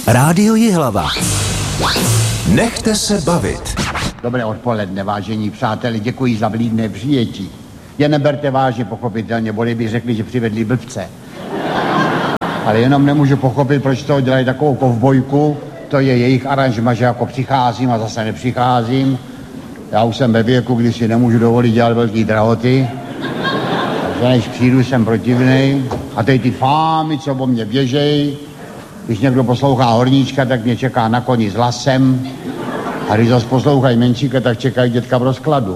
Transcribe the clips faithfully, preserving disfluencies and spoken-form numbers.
Rádio Jihlava. Nechte se bavit. Dobré odpoledne, vážení přáteli, děkuji za vlídné přijetí. Je neberte vážně, pochopitelně, boli by řekli, že přivedli blbce. Ale jenom nemůžu pochopit, proč toho dělají takovou kovbojku. To je jejich aranžma, že jako přicházím a zase nepřicházím. Já už jsem ve věku, kdy si nemůžu dovolit dělat velký drahoty. Takže než přijdu, jsem protivnej. A teď ty fámy, co po mně běžej. Když někdo poslouchá horníčka, tak mě čeká na koni s lasem. A když zase poslouchají menšíka, tak čekají dětka v rozkladu.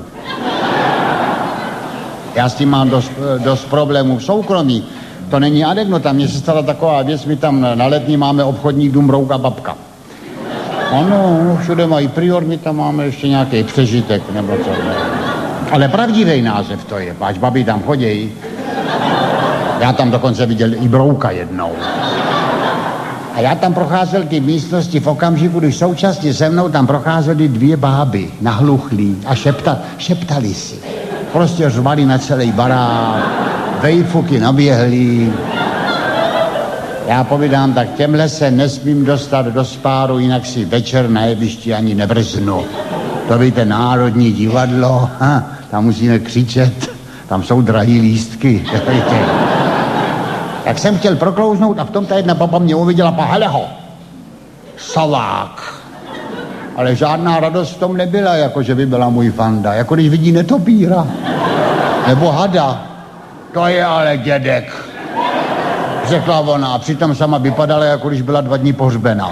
Já s tím mám dost, dost problémů v soukromí. To není anekdota, mně se stala taková věc, my tam na Letní máme obchodní dům Brouk a babka. Ano, všude mají prior, my tam máme ještě nějaký přežitek, nebo co. Ne. Ale pravdivý název to je, až babi tam chodějí. Já tam dokonce viděl i Brouka jednou. A já tam procházel ty místnosti v okamžiku, když současně se mnou tam procházely dvě báby, nahluchlí a šepta, šeptali si. Prostě řvali na celý barák, vejfuky naběhlí. Já povídám, tak těmhle se nesmím dostat do spáru, jinak si večer na jevišti ani nevrznu. To víte, Národní divadlo, ha, tam musíme křičet, tam jsou drahý lístky, víte. Tak jsem chtěl proklouznout a v tom ta jedna baba mě uviděla, pa hele ho, Salák. Ale žádná radost v tom nebyla, jako že by byla můj fanda, jako když vidí netopíra. Nebo hada. To je ale dědek, řekla ona a přitom sama vypadala, jako když byla dva dní pohřbená.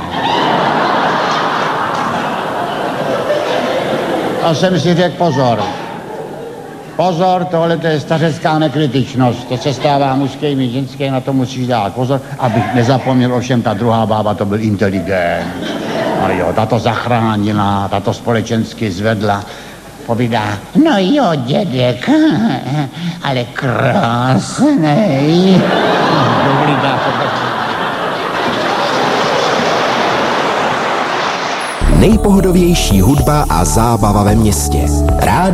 A jsem si řekl pozor. Pozor, tohle to je stařecká nekritičnost. To se stává mužským i ženským, na to musíš dát pozor, abych nezapomněl, ovšem ta druhá bába, to byl inteligent. No jo, ta to zachránila, ta to společensky zvedla. Povídá, no jo, dědek, ale krásnej. Nejpohodovější hudba a zábava ve městě. Rádio